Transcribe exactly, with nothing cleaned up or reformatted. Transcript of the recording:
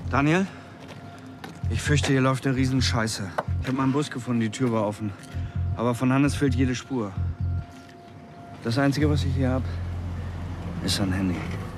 Daniel? Ich fürchte, hier läuft eine Riesenscheiße. Ich habe meinen Bus gefunden, die Tür war offen. Aber von Hannes fehlt jede Spur. Das Einzige, was ich hier habe, ist sein Handy.